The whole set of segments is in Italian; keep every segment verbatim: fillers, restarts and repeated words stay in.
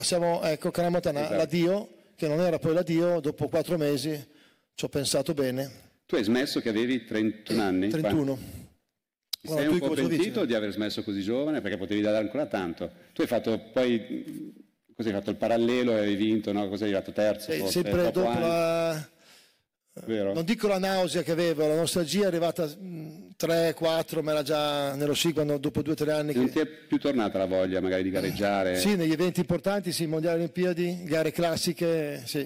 Siamo, ecco, Crans-Montana, esatto. L'addio, che non era poi l'addio, dopo quattro mesi ci ho pensato bene. Tu hai smesso che avevi trentuno anni? trentuno. Ti sei un po' pentito di aver smesso così giovane, perché potevi dare ancora tanto. Tu hai fatto poi, cosa hai fatto, il parallelo e hai vinto, no? Cosa hai fatto, terzo? Sì, sempre dopo la... Vero. Non dico la nausea che avevo, la nostalgia è arrivata tre quattro, ma era già nello sci quando dopo due o tre anni. Non che... ti è più tornata la voglia magari di gareggiare? Sì, negli eventi importanti, sì, mondiali, olimpiadi, gare classiche, sì.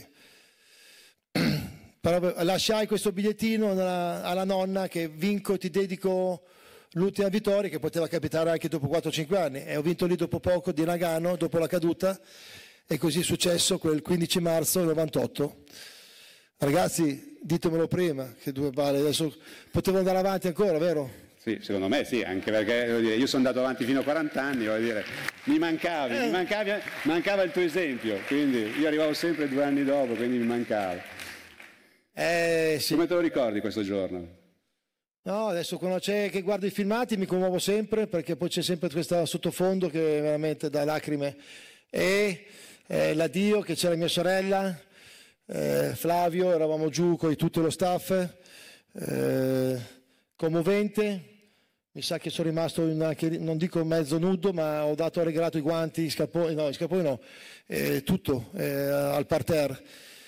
Però lasciai questo bigliettino alla, alla nonna che vinco e ti dedico l'ultima vittoria, che poteva capitare anche dopo quattro cinque anni, e ho vinto lì dopo poco di Nagano, dopo la caduta, e così è successo quel quindici marzo novantotto. Ragazzi, ditemelo prima, che due balle, adesso potevo andare avanti ancora, vero? Sì, secondo me sì, anche perché voglio dire, io sono andato avanti fino a quaranta anni, voglio dire, mi mancavi, eh. mi mancavi, mancava il tuo esempio, quindi io arrivavo sempre due anni dopo, quindi mi mancava. Eh, sì. Come te lo ricordi questo giorno? No, adesso quando c'è che guardo i filmati mi commuovo sempre, perché poi c'è sempre questo sottofondo che è veramente da lacrime. E eh, l'addio, che c'era mia sorella, eh, Flavio, eravamo giù con tutto lo staff, eh, commovente. Mi sa che sono rimasto in una, non dico mezzo nudo, ma ho dato, ho regalato i guanti, i scarponi, no, i scarponi no, eh, tutto eh, al parterre.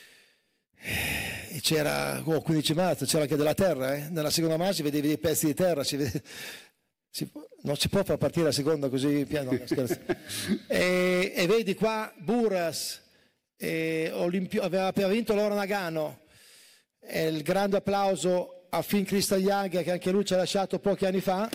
E c'era, oh, quindici marzo, c'era anche della terra, eh? Nella seconda marcia vedevi dei pezzi di terra, si vede, si, non si può far partire la seconda così piano, no, scherzo. e, e vedi qua Buras, e Olimpio, aveva appena vinto l'oro Nagano, e il grande applauso a Finn Kristajaga, che anche lui ci ha lasciato pochi anni fa.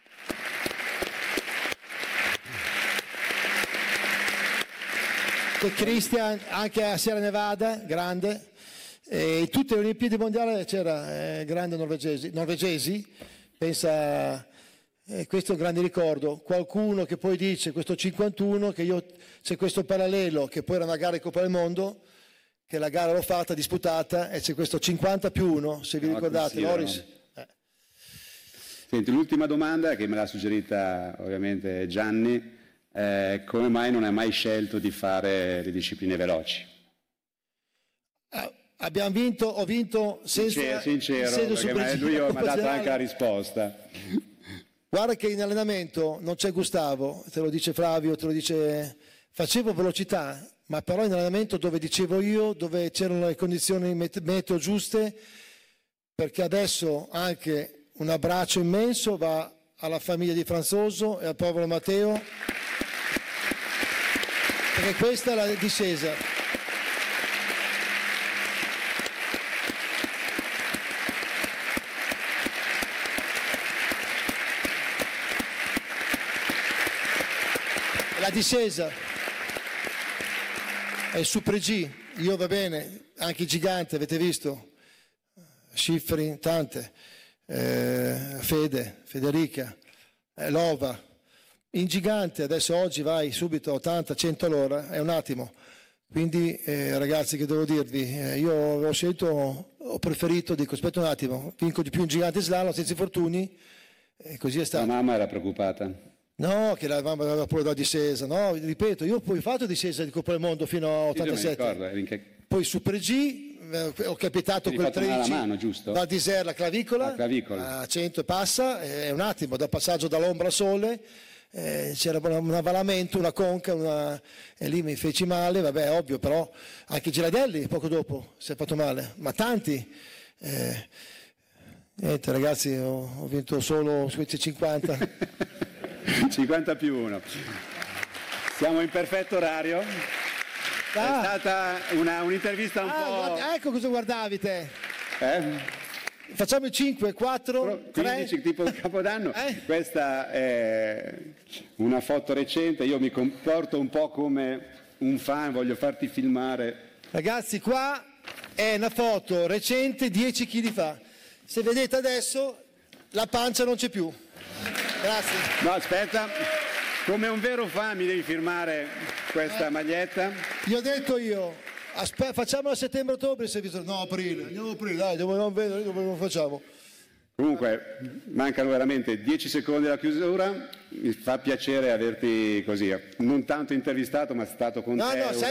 E Christian anche a Sierra Nevada, grande. E in tutte le Olimpiadi mondiali c'era eh, grandi norvegesi, norvegesi, pensa, eh, questo è un grande ricordo. Qualcuno che poi dice, questo cinquantuno, che io c'è questo parallelo, che poi era una gara di Coppa del Mondo, che la gara l'ho fatta, disputata, e c'è questo cinquanta più uno, se vi no, ricordate, Loris. Eh. Senti, l'ultima domanda che me l'ha suggerita ovviamente Gianni, eh, come mai non hai mai scelto di fare le discipline veloci? Ah. Abbiamo vinto, ho vinto senza... Sincero, sincero perché lui mi ha dato anche la risposta. Guarda che in allenamento non c'è Gustavo, te lo dice Flavio, te lo dice... Facevo velocità, ma però in allenamento dove dicevo io, dove c'erano le condizioni meteo giuste, perché adesso anche un abbraccio immenso va alla famiglia di Franzoso e al povero Matteo, perché questa è la discesa. La discesa è il Super G, io va bene, anche i giganti, avete visto, Schifrin, tante, eh, Fede, Federica, eh, Lova, in gigante adesso oggi vai subito a ottanta cento all'ora, è un attimo, quindi eh, ragazzi che devo dirvi, eh, io ho scelto, ho preferito, dico aspetta un attimo, vinco di più in gigante slalom senza infortuni, e così è stato. La mamma era preoccupata? No, che la mamma aveva pure la discesa, no, ripeto, io poi ho fatto discesa di Coppa del Mondo fino a ottantasette, sì, che... poi Super G, eh, ho capitato quel tredici, la mano, giusto? Val d'Isère, la clavicola, la clavicola, a cento e passa, è un attimo, dal passaggio dall'ombra al sole, eh, c'era un avvalamento, una conca, una... e lì mi feci male, vabbè, ovvio, però anche Girardelli poco dopo si è fatto male, ma tanti... Eh... Niente ragazzi, ho, ho vinto solo su questi cinquanta. cinquanta più uno. Siamo in perfetto orario. Ah. È stata una, un'intervista un ah, po'... Guarda, ecco cosa guardavi te. Eh? Facciamo il cinque, quattro, quindici, tre. tipo il Capodanno. Eh? Questa è una foto recente, io mi comporto un po' come un fan, voglio farti filmare. Ragazzi, qua è una foto recente, dieci chili fa. Se vedete adesso, la pancia non c'è più. Grazie. No, aspetta, come un vero fan mi devi firmare questa eh. maglietta. Gli ho detto io, aspe- facciamo a settembre-ottobre, se vi... no, aprile, andiamo a aprile, dai, dove non vedo, dove lo facciamo. Comunque, mancano veramente dieci secondi alla chiusura, mi fa piacere averti così, non tanto intervistato ma stato con no, te. No,